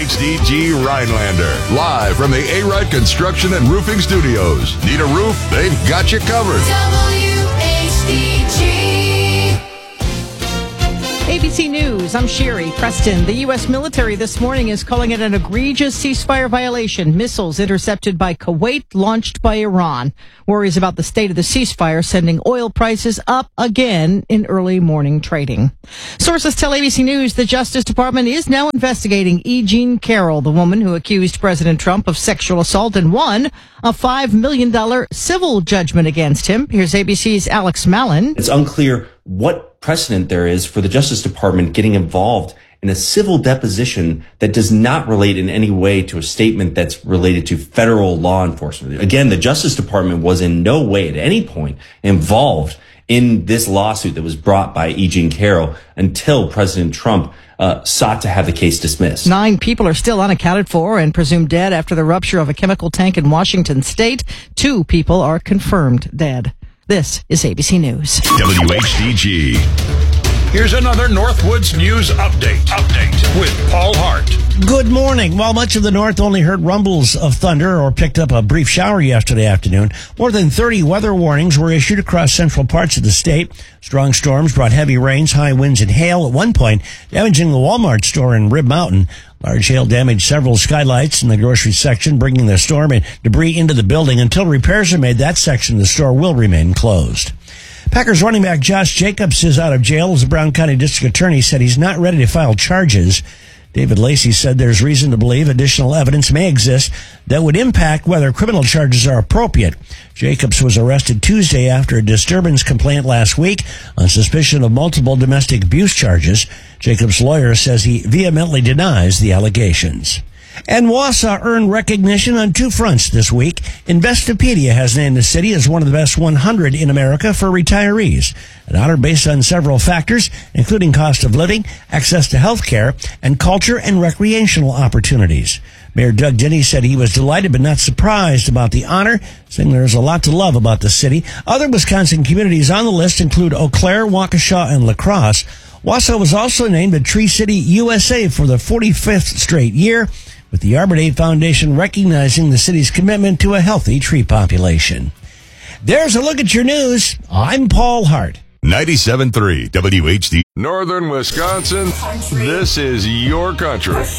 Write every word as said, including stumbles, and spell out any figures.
H D G Rhinelander. Live from the A-Rite Construction and Roofing Studios. Need a roof? They've got you covered. W H D G. A B C News, I'm Sherry Preston. The U S military this morning is calling it an egregious ceasefire violation. Missiles intercepted by Kuwait, launched by Iran. Worries about the state of the ceasefire sending oil prices up again in early morning trading. Sources tell A B C News the Justice Department is now investigating E. Jean Carroll, the woman who accused President Trump of sexual assault and won a five million dollars civil judgment against him. Here's A B C's Alex Mallon. It's unclear what precedent there is for the Justice Department getting involved in a civil deposition that does not relate in any way to a statement that's related to federal law enforcement. Again, the Justice Department was in no way at any point involved in this lawsuit that was brought by E. Jean Carroll until President Trump uh, sought to have the case dismissed. Nine people are still unaccounted for and presumed dead after the rupture of a chemical tank in Washington state. Two people are confirmed dead. This is A B C News. W H D G. Here's another Northwoods News Update. Update with Paul Hart. Good morning. While much of the north only heard rumbles of thunder or picked up a brief shower yesterday afternoon, more than thirty weather warnings were issued across central parts of the state. Strong storms brought heavy rains, high winds, and hail at one point, damaging the Walmart store in Rib Mountain. Large hail damaged several skylights in the grocery section, bringing the storm and debris into the building. Until repairs are made, that section of the store will remain closed. Packers running back Josh Jacobs is out of jail as the Brown County District Attorney said he's not ready to file charges. David Lacey said there's reason to believe additional evidence may exist that would impact whether criminal charges are appropriate. Jacobs was arrested Tuesday after a disturbance complaint last week on suspicion of multiple domestic abuse charges. Jacobs' lawyer says he vehemently denies the allegations. And Wausau earned recognition on two fronts this week. Investopedia has named the city as one of the best one hundred in America for retirees, an honor based on several factors, including cost of living, access to health care, and culture and recreational opportunities. Mayor Doug Denny said he was delighted but not surprised about the honor, saying there's a lot to love about the city. Other Wisconsin communities on the list include Eau Claire, Waukesha, and La Crosse. Wausau was also named a Tree City U S A for the forty-fifth straight year, with the Arbor Day Foundation recognizing the city's commitment to a healthy tree population. There's a look at your news. I'm Paul Hart. ninety-seven point three W H D. Northern Wisconsin, this is your country.